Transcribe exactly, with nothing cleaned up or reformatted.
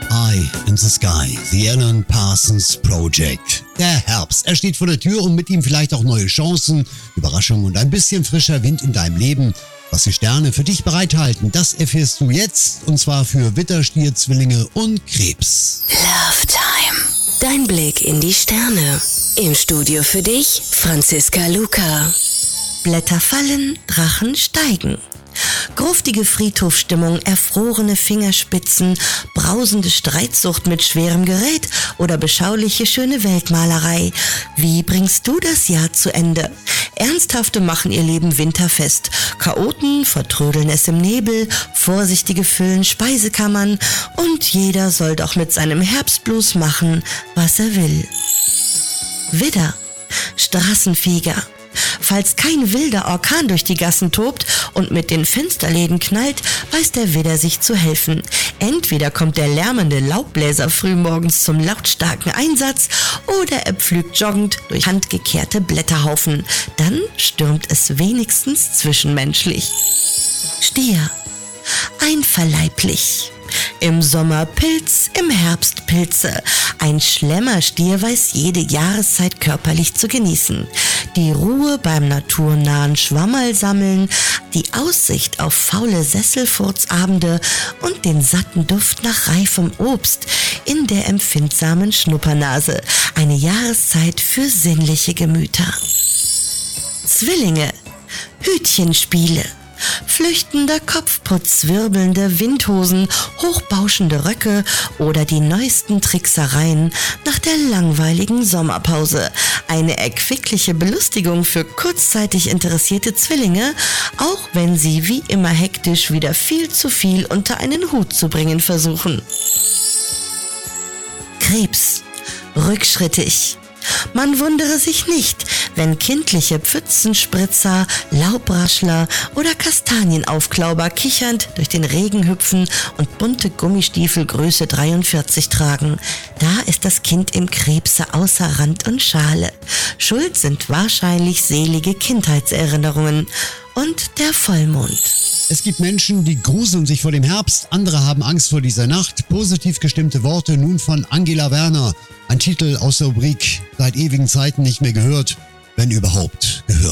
Eye in the Sky, The Alan Parsons Project. Der Herbst, er steht vor der Tür und mit ihm vielleicht auch neue Chancen, Überraschungen und ein bisschen frischer Wind in deinem Leben. Was die Sterne für dich bereithalten, das erfährst du jetzt, und zwar für Widder, Stier, Zwillinge und Krebs. Love Time. Dein Blick in die Sterne. Im Studio für dich, Franziska Luca. Blätter fallen, Drachen steigen. Gruftige Friedhofsstimmung, erfrorene Fingerspitzen, brausende Streitsucht mit schwerem Gerät oder beschauliche schöne Weltmalerei. Wie bringst du das Jahr zu Ende? Ernsthafte machen ihr Leben winterfest. Chaoten vertrödeln es im Nebel, Vorsichtige füllen Speisekammern und jeder soll doch mit seinem Herbstblues machen, was er will. Widder, Straßenfeger. Falls kein wilder Orkan durch die Gassen tobt und mit den Fensterläden knallt, weiß der Widder sich zu helfen. Entweder kommt der lärmende Laubbläser frühmorgens zum lautstarken Einsatz oder er pflügt joggend durch handgekehrte Blätterhaufen. Dann stürmt es wenigstens zwischenmenschlich. Stier, einverleiblich. Im Sommer Pilz, im Herbst Pilze. Ein Schlemmerstier weiß jede Jahreszeit körperlich zu genießen. Die Ruhe beim naturnahen Schwammerl sammeln, die Aussicht auf faule Sesselfurzabende und den satten Duft nach reifem Obst in der empfindsamen Schnuppernase. Eine Jahreszeit für sinnliche Gemüter. Zwillinge, Hütchenspiele. Flüchtender Kopfputz, wirbelnde Windhosen, hochbauschende Röcke oder die neuesten Tricksereien nach der langweiligen Sommerpause. Eine erquickliche Belustigung für kurzzeitig interessierte Zwillinge, auch wenn sie wie immer hektisch wieder viel zu viel unter einen Hut zu bringen versuchen. Krebs, rückschrittig. Man wundere sich nicht, wenn kindliche Pfützenspritzer, Laubraschler oder Kastanienaufklauber kichernd durch den Regen hüpfen und bunte Gummistiefel Größe dreiundvierzig tragen. Da ist das Kind im Krebse außer Rand und Schale. Schuld sind wahrscheinlich selige Kindheitserinnerungen und der Vollmond. Es gibt Menschen, die gruseln sich vor dem Herbst, andere haben Angst vor dieser Nacht. Positiv gestimmte Worte nun von Angela Werner. Ein Titel aus der Rubrik Seit ewigen Zeiten nicht mehr gehört, wenn überhaupt gehört.